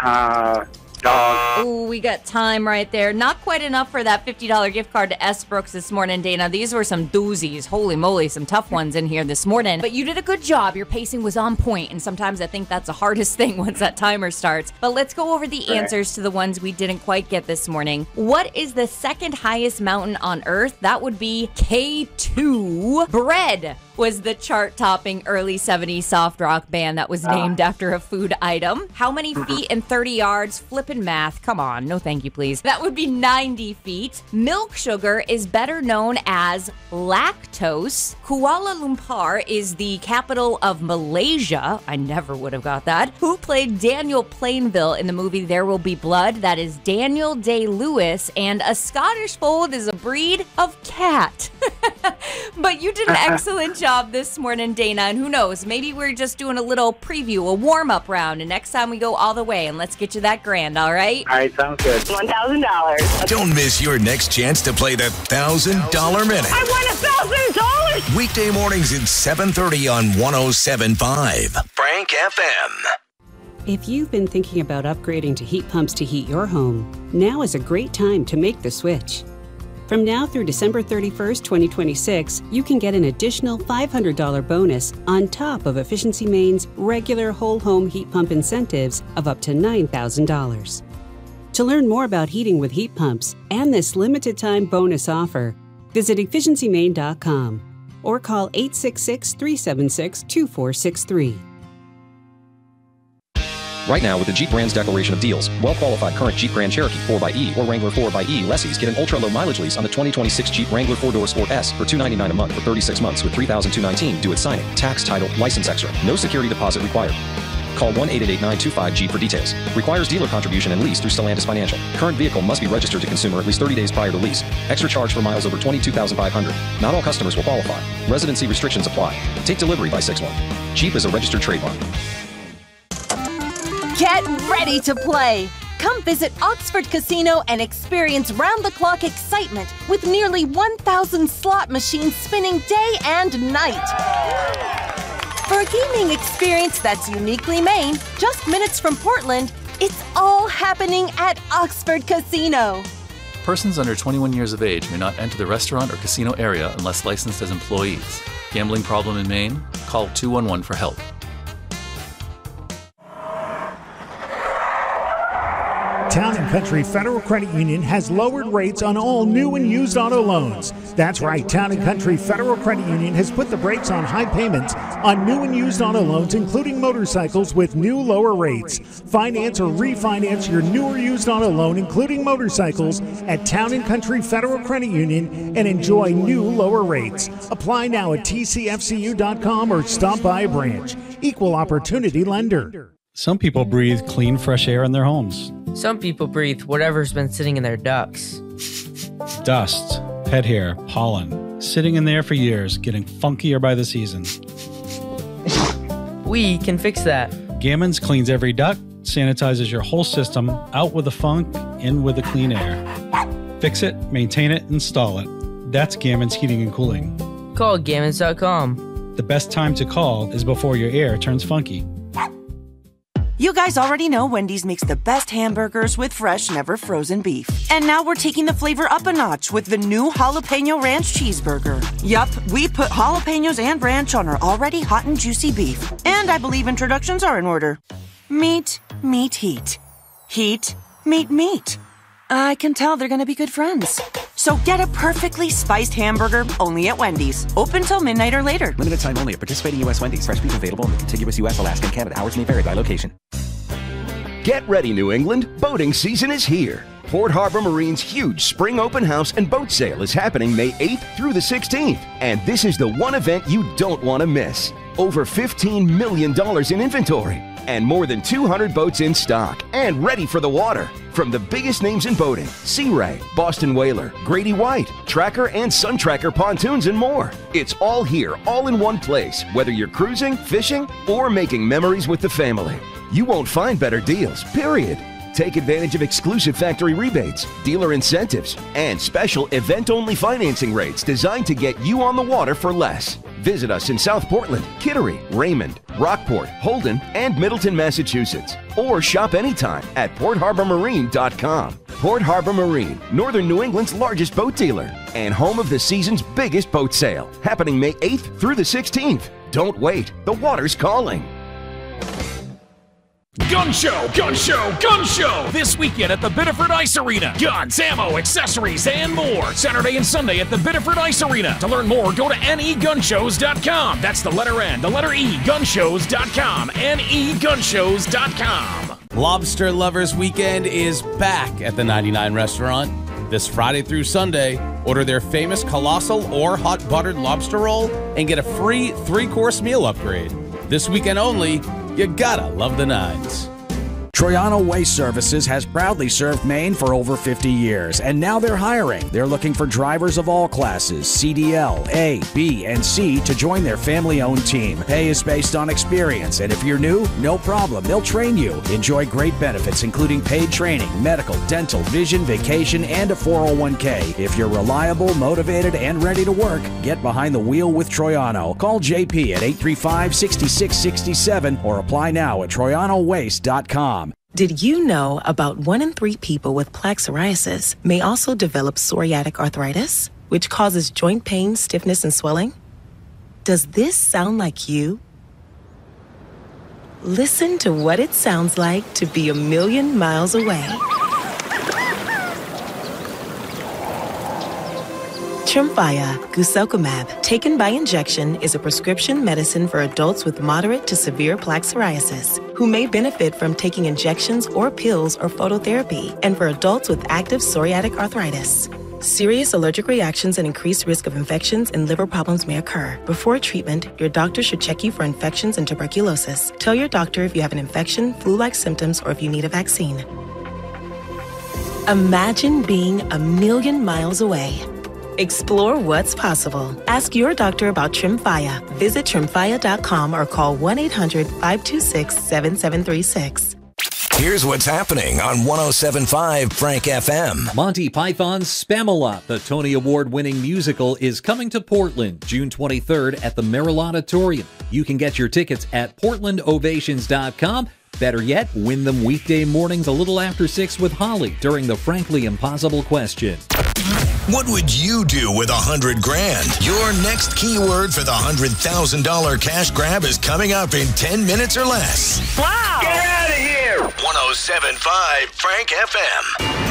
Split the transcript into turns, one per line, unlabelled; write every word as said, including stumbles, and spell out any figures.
Uh, dog.
Ooh, we got time right there. Not quite enough for that fifty dollars gift card to S. Brooks this morning, Dana. These were some doozies. Holy moly, some tough ones in here this morning. But you did a good job. Your pacing was on point, and sometimes I think that's the hardest thing once that timer starts. But let's go over the answers to the ones we didn't quite get this morning. What is the second highest mountain on Earth? That would be K two. Bread was the chart-topping early seventies soft rock band that was named after a food item. How many feet in thirty yards? Flippin' math. Come on. No thank you, please. That would be ninety feet. Milk sugar is better known as lactose. Kuala Lumpur is the capital of Malaysia. I never would have got that. Who played Daniel Plainville in the movie There Will Be Blood? That is Daniel Day-Lewis. And a Scottish Fold is a breed of cat. But you did an excellent job this morning, Dana. And who knows, maybe we're just doing a little preview, a warm-up round. And next time we go all the way, and let's get you that grand, all right?
All right, sounds good.
one thousand dollars.
Don't miss your next chance to play the one thousand dollars Minute.
I won one thousand dollars!
Weekday mornings at seven thirty on one oh seven point five. Frank F M.
If you've been thinking about upgrading to heat pumps to heat your home, now is a great time to make the switch. From now through December thirty-first, twenty twenty-six, you can get an additional five hundred dollars bonus on top of Efficiency Maine's regular whole home heat pump incentives of up to nine thousand dollars. To learn more about heating with heat pumps and this limited time bonus offer, visit efficiency maine dot com or call eight six six, three seven six, two four six three.
Right now, with the Jeep Brand's declaration of deals, well-qualified current Jeep Grand Cherokee four by E or Wrangler four by E lessees get an ultra-low mileage lease on the twenty twenty-six Jeep Wrangler four-door Sport S for two hundred ninety-nine dollars a month for thirty-six months with three thousand two hundred nineteen dollars due at signing. Tax, title, license extra. No security deposit required. Call one eight eight eight, nine two five, Jeep for details. Requires dealer contribution and lease through Stellantis Financial. Current vehicle must be registered to consumer at least thirty days prior to lease. Extra charge for miles over twenty-two thousand five hundred. Not all customers will qualify. Residency restrictions apply. Take delivery by six one. Jeep is a registered trademark.
Get ready to play! Come visit Oxford Casino and experience round-the-clock excitement with nearly one thousand slot machines spinning day and night. For a gaming experience that's uniquely Maine, just minutes from Portland, it's all happening at Oxford Casino.
Persons under twenty-one years of age may not enter the restaurant or casino area unless licensed as employees. Gambling problem in Maine? Call two one one for help.
Town and Country Federal Credit Union has lowered rates on all new and used auto loans. That's right, Town and Country Federal Credit Union has put the brakes on high payments on new and used auto loans, including motorcycles, with new lower rates. Finance or refinance your new or used auto loan, including motorcycles, at Town and Country Federal Credit Union and enjoy new lower rates. Apply now at T C F C U dot com or stop by a branch. Equal Opportunity Lender.
Some people breathe clean, fresh air in their homes.
Some people breathe whatever's been sitting in their ducts.
Dust, pet hair, pollen, sitting in there for years, getting funkier by the season.
We can fix that.
Gammons cleans every duct, sanitizes your whole system, out with the funk, in with the clean air. Fix it, maintain it, install it. That's Gammons Heating and Cooling.
Call gammons dot com.
The best time to call is before your air turns funky.
You guys already know Wendy's makes the best hamburgers with fresh, never frozen beef. And now we're taking the flavor up a notch with the new Jalapeno Ranch Cheeseburger. Yup, we put jalapenos and ranch on our already hot and juicy beef. And I believe introductions are in order. Meat, meat, heat. Heat, meat, meat. I can tell they're gonna be good friends. So get a perfectly spiced hamburger only at Wendy's. Open till midnight or later.
Limited time only at participating U S Wendy's. Fresh beef available in the contiguous U S, Alaska, and Canada. Hours may vary by location.
Get ready, New England. Boating season is here. Port Harbor Marine's huge spring open house and boat sale is happening May eighth through the sixteenth. And this is the one event you don't want to miss. Over fifteen million dollars in inventory and more than two hundred boats in stock and ready for the water. From the biggest names in boating, Sea Ray, Boston Whaler, Grady White, Tracker and Sun Tracker pontoons and more. It's all here, all in one place, whether you're cruising, fishing, or making memories with the family. You won't find better deals, period. Take advantage of exclusive factory rebates, dealer incentives, and special event-only financing rates designed to get you on the water for less. Visit us in South Portland, Kittery, Raymond, Rockport, Holden, and Middleton, Massachusetts. Or shop anytime at port harbor marine dot com. Port Harbor Marine, Northern New England's largest boat dealer and home of the season's biggest boat sale, happening May eighth through the sixteenth. Don't wait, the water's calling.
Gun Show, Gun Show, Gun Show! This weekend at the Biddeford Ice Arena. Guns, ammo, accessories, and more. Saturday and Sunday at the Biddeford Ice Arena. To learn more, go to N E gun shows dot com. That's the letter N, the letter E, gun shows dot com. N E gun shows dot com.
Lobster Lovers Weekend is back at the ninety-nine Restaurant. This Friday through Sunday, order their famous colossal or hot buttered lobster roll and get a free three-course meal upgrade. This weekend only. You gotta love the nines.
Troiano Waste Services has proudly served Maine for over fifty years, and now they're hiring. They're looking for drivers of all classes, C D L, A, B, and C, to join their family-owned team. Pay is based on experience, and if you're new, no problem. They'll train you. Enjoy great benefits, including paid training, medical, dental, vision, vacation, and a four oh one k. If you're reliable, motivated, and ready to work, get behind the wheel with Troiano. Call J P at eight three five, six six six seven or apply now at troiano waste dot com.
Did you know about one in three people with plaque psoriasis may also develop psoriatic arthritis, which causes joint pain, stiffness, and swelling? Does this sound like you? Listen to what it sounds like to be a million miles away. Tremfya guselkumab, taken by injection, is a prescription medicine for adults with moderate to severe plaque psoriasis who may benefit from taking injections or pills or phototherapy, and for adults with active psoriatic arthritis. Serious allergic reactions and increased risk of infections and liver problems may occur. Before treatment, your doctor should check you for infections and tuberculosis. Tell your doctor if you have an infection, flu-like symptoms, or if you need a vaccine. Imagine being a million miles away. Explore what's possible. Ask your doctor about Tremfya. Visit tremfya dot com or call one eight hundred, five two six, seven seven three six.
Here's what's happening on one oh seven point five Frank F M.
Monty Python's Spamalot, the Tony Award-winning musical, is coming to Portland June twenty-third at the Merrill Auditorium. You can get your tickets at portland ovations dot com. Better yet, win them weekday mornings a little after six with Holly during the Frankly Impossible Question.
What would you do with a hundred grand? Your next keyword for the hundred thousand dollar cash grab is coming up in ten minutes or less.
Wow! Get out of here!
one oh seven point five Frank F M.